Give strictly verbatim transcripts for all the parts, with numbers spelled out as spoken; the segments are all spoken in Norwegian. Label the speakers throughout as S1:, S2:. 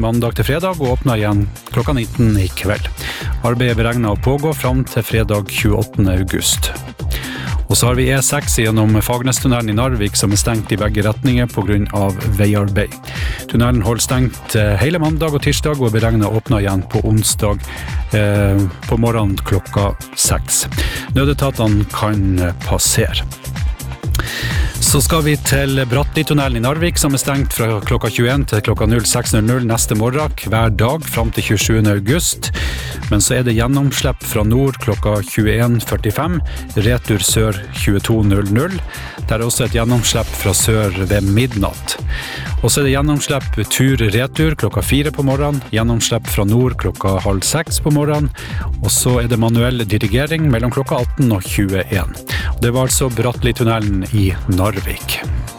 S1: mandag til fredag og åpner igjen klokka nitten i kveld. Arbeidet er beregnet å pågå fram til fredag tjueåttende august. Og så har vi E seks gjennom Fagernestunnelen i Narvik som er stengt i begge retninger på grunn av veiarbeid. Tunnelen holder stengt hele mandag og tirsdag og er beregnet å åpne igjen på onsdag eh, på morgenen klokka seks. Nødetatene kan passere. Så skal vi til Brattli-tunnelen i Narvik som er stengt fra klokka tjueen til klokka seks neste morgen hver dag fram til tjuesjuende august. Men så er det gjennomslipp fra nord klokka tjueen førtifem, retur sør tjueto null null. Der er også et gjennomslipp fra sør ved midnatt. Og så er det gjennomslipp tur-retur klokka fire på morgenen, gjennomslipp fra nord klokka halv seks på morgenen, og så er det manuell dirigering mellom klokka atten og tjueen. Det var altså Brattli-tunnelen i Narvik.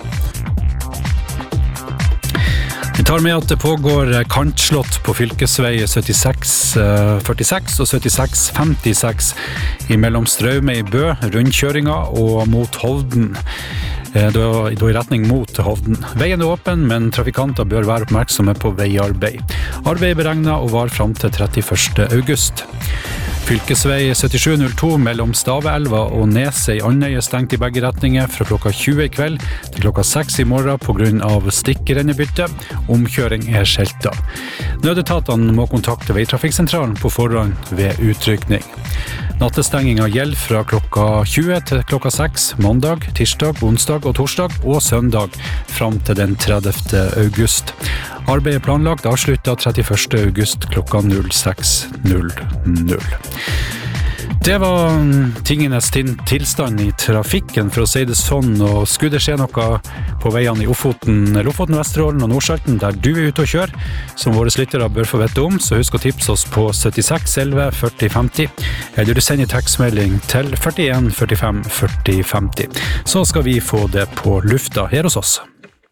S1: Vi tar med at det pågår kantslått på fylkesvei syttiseks førtiseks og syttiseks femtiseks i mellom Straume i Bø, rundkjøringa og mot Hovden. Da i retning mot Hovden. Veien er åpen, men trafikanter bør være oppmerksomme på veiarbeid. Arbeidet er beregnet og var fram til trettiførste august. Fylkesvei syttisju null to mellom Staveelva og Neset i Andøy er stengt i begge retninger fra klokka tjue i kveld til klokka seks i morgen på grunn av stikkerennebytte. Omkjøring er skjeltet. Nødetatene må kontakte veitrafikksentralen på forhånd ved utrykning. Nattestenginga gjelder fra klokka tjue til klokka seks, mandag, tirsdag, onsdag og torsdag og søndag fram til den tredivte august. Arbeidet er planlagt avsluttet trettiførste august klokka seks null null. Det var tingenes tilstand i trafikken, for å si det sånn, og skulle det skje noe på veiene i Ofoten, Lofoten, Vesterålen og Nordsalten, der du er ute og kjører, som våre lyttere bør få vite om, så husk å tipse oss på syttiseks elleve førti femti, eller du sender tekstmelding til førtien førtifem førti femti. Så skal vi få det på lufta her hos oss.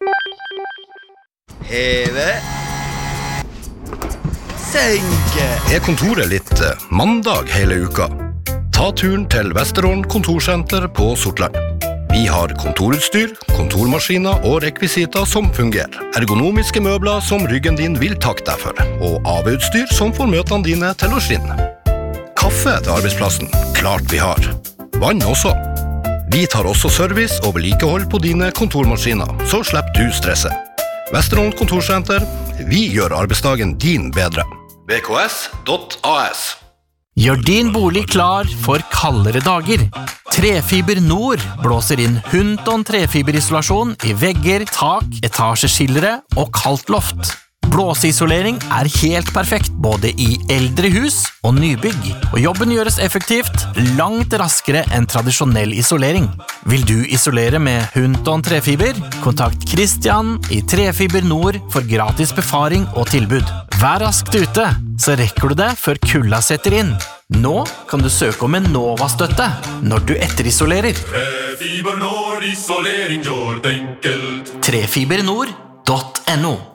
S2: Heve Senke
S3: Er kontoret litt mandag hele uka? Ta turen til Vesterålen kontorsenter på Sortland. Vi har kontorutstyr, kontormaskiner og rekvisiter som fungerer. Ergonomiske møbler som ryggen din vil takke deg for, og A V-utstyr som får møtene dine til å skinne. Kaffe til arbeidsplassen, klart vi har. Vann også. Vi tar også service og vedlikehold på dine kontormaskiner, så slipper du stresse. Vesterålen kontorsenter, vi gjør arbeidsdagen din bedre. v k s punktum a s
S4: Gjør din bolig klar for kaldere dager. Trefiber Nord blåser inn Hunton trefiberisolasjon i vegger, tak, etasjeskillere og kaldt loft. Blåseisolering er helt perfekt både i eldre hus og nybygg, og jobben gjøres effektivt langt raskere enn tradisjonell isolering. Vil du isolere med Hunton trefiber? Kontakt Christian i Trefiber Nord for gratis befaring og tilbud. Vær raskt ute, så rekker du det før kulda setter inn. Nå kan du søke om en Nova-støtte når du etterisolerer.
S5: Trefiber Nord, isolering gjort enkelt.
S4: trefibernord punktum no